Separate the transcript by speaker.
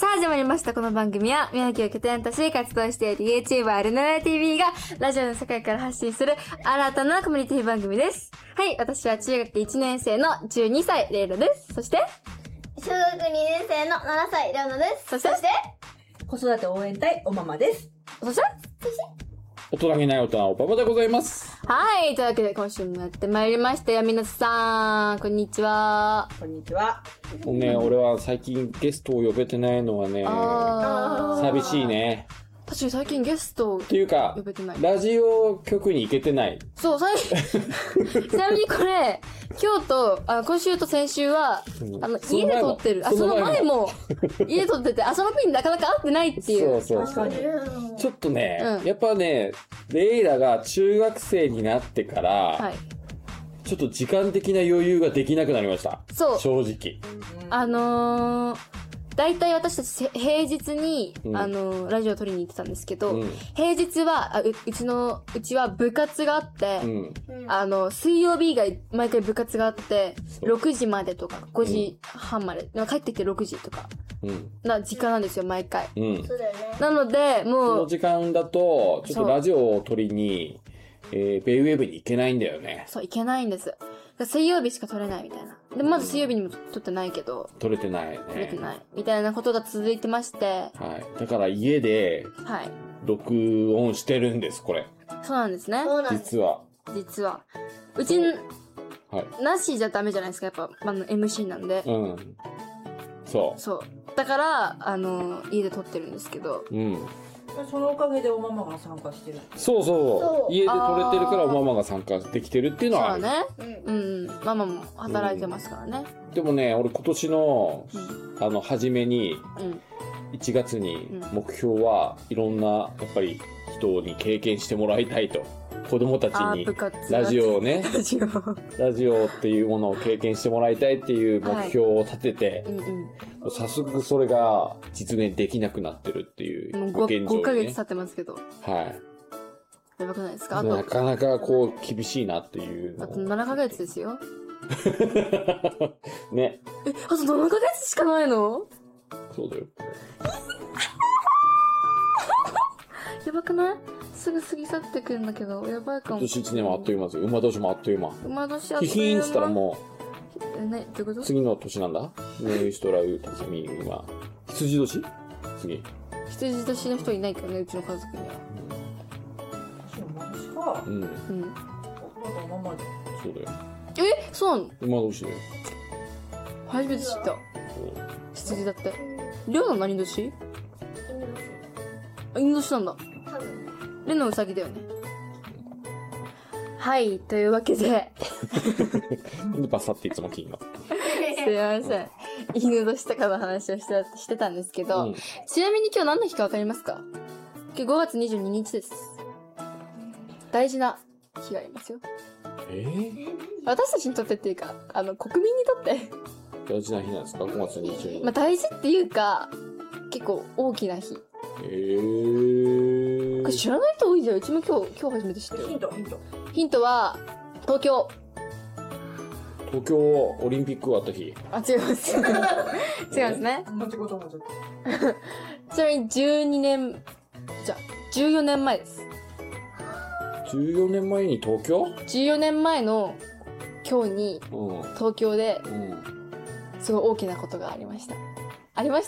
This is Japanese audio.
Speaker 1: 始まりました。この番組は宮城を拠点とし活動している YouTuber ルナラ TV がラジオの世界から発信する新たなコミュニティ番組です。はい、私は中学1年生の12歳レイラです。そして
Speaker 2: 小学2年生の7歳レオナです。
Speaker 1: そして
Speaker 3: 子育て応援隊おママです。
Speaker 1: そして
Speaker 4: 大人げない大人おパパでございます。
Speaker 1: はい、というわけで今週もやってまいりましたよ。皆さんこんにちは。
Speaker 3: こんにちは。
Speaker 4: もうね、俺は最近ゲストを呼べてないのはね、寂しいね。
Speaker 1: 確かに最近ゲストを
Speaker 4: っていうか
Speaker 1: 呼べてない。
Speaker 4: ラジオ局に行けてない。
Speaker 1: そう、ちなみにこれ今日と今週と先週は家で撮ってる。その前も家で撮ってて、その日になかなか会ってないっていう。
Speaker 4: そうちょっとね、やっぱね、レイラが中学生になってから、はい、ちょっと時間的な余裕ができなくなりました。そう。正直。
Speaker 1: だいたい私たち平日に、ラジオを撮りに行ってたんですけど、平日はうちは部活があって、水曜日以外毎回部活があって、6時までとか5時半まで、帰ってきて6時とか、な時間なんですよ、毎回。
Speaker 2: そうだよね。
Speaker 1: なので、もう。
Speaker 4: その時間だと、ちょっとラジオを撮りに、ベイウェーブに行けないんだよね。
Speaker 1: そう、行けないんです。水曜日しか撮れないみたいな。で、まず水曜日にも撮ってないけど。
Speaker 4: 撮れてないね。
Speaker 1: 撮れてない。みたいなことが続いてまして。
Speaker 4: はい。だから家で、はい。録音してるんです、これ。
Speaker 1: そうなんですね。
Speaker 4: 実は。
Speaker 1: うち、はい。なしじゃダメじゃないですか、やっぱ、MC なんで。そう。だから、家で撮ってるんですけど。
Speaker 3: そのおかげでおママが参加してる。
Speaker 4: そう。家で撮れてるからおママが参加できてるっていうのはある。
Speaker 1: そうね。ママも働いてますからね。
Speaker 4: でもね、俺今年の、初めに、1月に目標はいろんな、やっぱり人に経験してもらいたいと。子供たちにラジオをね、ラジオっていうものを経験してもらいたいっていう目標を立てて、早速それが実現できなくなってるっていう
Speaker 1: 現状、5ヶ月経ってますけど。
Speaker 4: はい。
Speaker 1: やばくないですか？
Speaker 4: なかなかこう厳しいなっていう。
Speaker 1: あと7ヶ月ですよ。
Speaker 4: ね。
Speaker 1: あと7ヶ月しかないの？
Speaker 4: そうだよ。
Speaker 1: やばくない？すぐ過ぎ去ってくるんだけど、やばいかも。
Speaker 4: 今年1年もあっという間ですよ。馬年もあっという間。
Speaker 1: 馬年あっという間。
Speaker 4: ヒヒーンっつったらも
Speaker 1: う。ね、どういうこと？
Speaker 4: 次の年なんだ？ネイストラウタキミ馬。羊年？次。
Speaker 1: 羊年の人いないけどね、うちの家族には。
Speaker 3: 馬年か。まだママで。
Speaker 4: そうだよ。
Speaker 1: そうなの？
Speaker 4: 馬年だよ。
Speaker 1: 初めて知った。羊だって。りょうの何年？犬年なんだ。レのウサギだよね。はい、というわけで。
Speaker 4: バサっていつも金が。
Speaker 1: すいません。犬年とかの話をしてたんですけど、ちなみに今日何の日かわかりますか？今日5月22日です。大事な日がありますよ。私たちにとってっていうか、国民にとって。
Speaker 4: 大事な日なんですか？ 5 月22日。
Speaker 1: 大事っていうか、結構大きな日。これ知らない人多いじゃん。うちも今日初めて知ったよ。ヒントは東京
Speaker 4: オリンピックがあった日。
Speaker 1: 違います違いますね。ちなみに14年前です。
Speaker 4: 14年前に東京
Speaker 1: ？14年前の今日に東京で、すごい大きなことがありました。